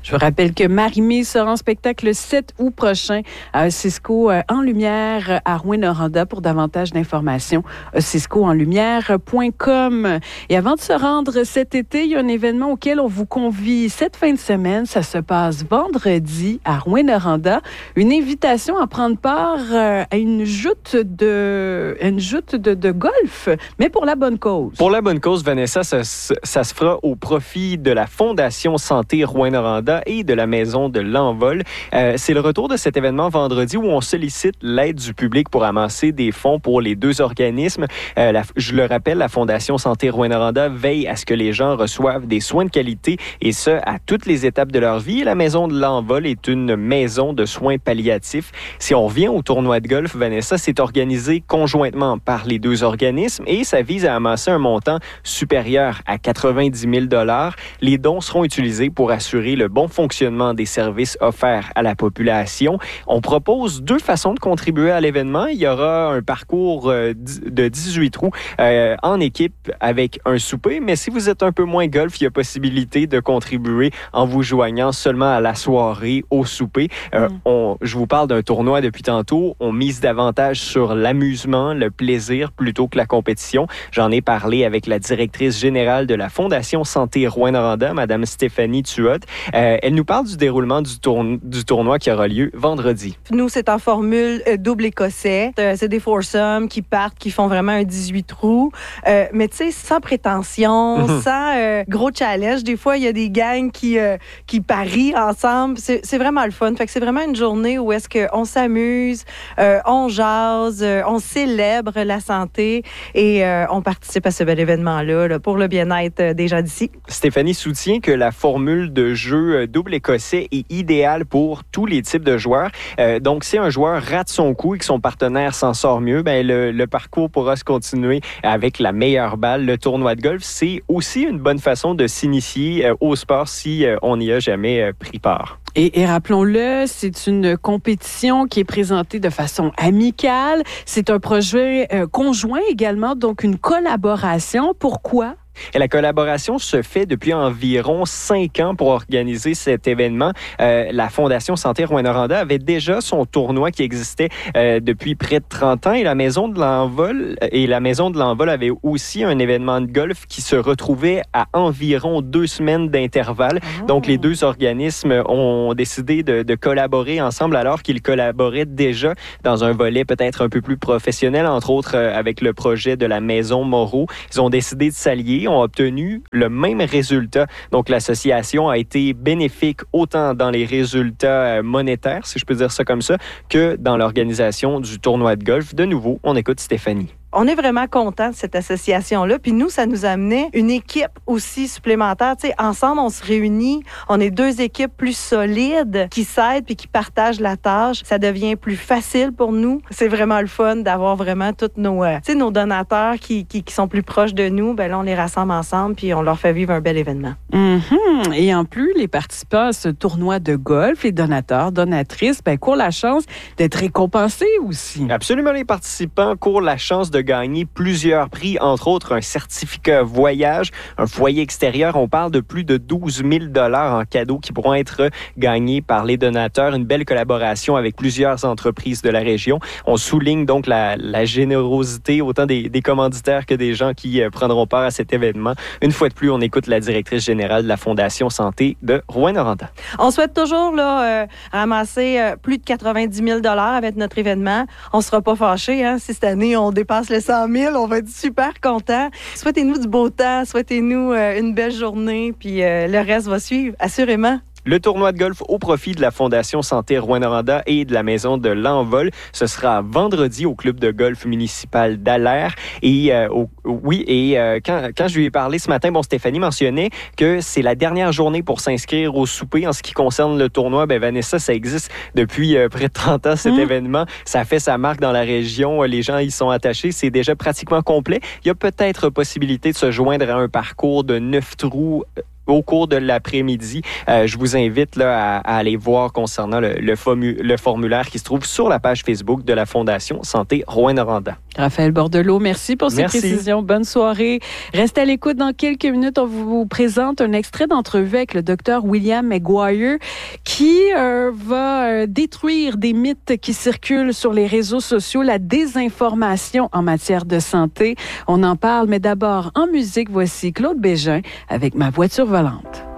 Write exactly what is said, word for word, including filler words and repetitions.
Je vous rappelle que Marie-Mé sera en spectacle le sept août prochain à Cisco en Lumière à Rouyn-Noranda. Pour davantage d'informations, cisco en lumière point com. Et avant de se rendre cet été, il y a un événement auquel on vous convie cette fin de semaine. Ça se passe vendredi à Rouyn-Noranda. Une invitation à prendre part à une joute de, une joute de, de golf, mais pour la bonne cause. Pour la bonne cause, Vanessa, ça, ça se fera au profit de la Fondation Santé Rouyn-Noranda et de la Maison de l'Envol. Euh, c'est le retour de cet événement vendredi où on sollicite l'aide du public pour amasser des fonds pour les deux organismes. Euh, la, je le rappelle, la Fondation Santé Rouyn-Noranda veille à ce que les gens reçoivent des soins de qualité et ce, à toutes les étapes de leur vie. Et la Maison de l'Envol est une maison de soins palliatifs. Si on revient au tournoi de golf, Vanessa, c'est organisé conjointement par les deux organismes et ça vise à amasser un montant supérieur à quatre-vingt-dix mille dollars. Les dons seront utilisés pour assurer le bon fonctionnement des services offerts à la population. On propose deux façons de contribuer à l'événement. Il y aura un parcours euh, de dix-huit trous euh, en équipe avec un souper, mais si vous êtes un peu moins golf, il y a possibilité de contribuer en vous joignant seulement à la soirée au souper. Euh, mm. on, je vous parle d'un tournoi depuis tantôt. On mise davantage sur l'amusement, le plaisir plutôt que la compétition. J'en ai parlé avec la directrice générale de la Fondation Santé Rouyn-Noranda, Mme Stéphanie Tuot. Euh, elle nous parle du déroulement du, tourno- du tournoi qui aura lieu vendredi. Nous, c'est en formule euh, double écossais. Euh, c'est des foursomes qui partent, qui font vraiment un dix-huit trous. Euh, mais tu sais, sans prétention, mm-hmm. sans euh, gros challenge. Des fois, il y a des gangs qui, euh, qui parient ensemble. C'est, c'est vraiment le fun. Fait que c'est vraiment une journée où est-ce qu'on s'amuse, euh, on jase, euh, on célèbre la santé et euh, on participe à ce bel événement-là là, pour le bien-être des gens d'ici. Stéphanie soutient que la formule de jeu double écossais est idéale pour tous les types de joueurs. Euh, donc, si un joueur rate son coup et que son partenaire s'en sort mieux, ben le, le parcours pourra se continuer avec la meilleure balle. Le tournoi de golf, c'est aussi une bonne façon de s'initier euh, au sport si euh, on n'y a jamais euh, pris part. Et, et rappelons-le, c'est une compétition qui est présentée de façon amicale. C'est un projet euh, conjoint également, donc une collaboration. Pourquoi? Et la collaboration se fait depuis environ cinq ans pour organiser cet événement. Euh, la Fondation Santé Rouyn-Noranda avait déjà son tournoi qui existait euh, depuis près de trente ans et la Maison de l'Envol et la Maison de l'Envol avait aussi un événement de golf qui se retrouvait à environ deux semaines d'intervalle. Oh. Donc, les deux organismes ont décidé de, de collaborer ensemble alors qu'ils collaboraient déjà dans un volet peut-être un peu plus professionnel, entre autres euh, avec le projet de la Maison Moreau. Ils ont décidé de s'allier, ont obtenu le même résultat. Donc, l'association a été bénéfique autant dans les résultats monétaires, si je peux dire ça comme ça, que dans l'organisation du tournoi de golf. De nouveau, on écoute Stéphanie. On est vraiment contents de cette association-là. Puis nous, ça nous amenait une équipe aussi supplémentaire. Tu sais, ensemble, on se réunit. On est deux équipes plus solides qui s'aident puis qui partagent la tâche. Ça devient plus facile pour nous. C'est vraiment le fun d'avoir vraiment tous nos, euh, tu sais, nos donateurs qui, qui, qui sont plus proches de nous. Ben là, on les rassemble ensemble puis on leur fait vivre un bel événement. Mm-hmm. Et en plus, les participants à ce tournoi de golf, les donateurs, donatrices, ben, courent la chance d'être récompensés aussi. Absolument, les participants courent la chance de gagner plusieurs prix, entre autres un certificat voyage, un foyer extérieur. On parle de plus de douze mille dollars en cadeaux qui pourront être gagnés par les donateurs. Une belle collaboration avec plusieurs entreprises de la région. On souligne donc la, la générosité autant des, des commanditaires que des gens qui euh, prendront part à cet événement. Une fois de plus, on écoute la directrice générale de la Fondation Santé de Rouyn-Noranda. On souhaite toujours là, euh, ramasser euh, plus de quatre-vingt-dix mille dollars avec notre événement. On ne sera pas fâchés hein, si cette année on dépasse les cent mille. On va être super contents. Souhaitez-nous du beau temps, souhaitez-nous euh, une belle journée, puis euh, le reste va suivre, assurément. Le tournoi de golf au profit de la Fondation Santé Rouyn-Noranda et de la Maison de l'Envol, ce sera vendredi au club de golf municipal d'Allaire. Et euh, au, oui, et euh, quand, quand je lui ai parlé ce matin, bon, Stéphanie mentionnait que c'est la dernière journée pour s'inscrire au souper. En ce qui concerne le tournoi, ben Vanessa, ça existe depuis euh, près de trente ans, cet mmh. événement. Ça fait sa marque dans la région. Les gens y sont attachés. C'est déjà pratiquement complet. Il y a peut-être possibilité de se joindre à un parcours de neuf trous au cours de l'après-midi. Euh, je vous invite là, à, à aller voir concernant le, le, formu- le formulaire qui se trouve sur la page Facebook de la Fondation Santé Rouyn-Noranda. Raphaël Bordelot, merci pour ces Merci. précisions. Bonne soirée. Restez à l'écoute. Dans quelques minutes, on vous présente un extrait d'entrevue avec le docteur William McGuire qui euh, va euh, détruire des mythes qui circulent sur les réseaux sociaux, la désinformation en matière de santé. On en parle, mais d'abord en musique, voici Claude Bégin avec Ma voiture volante.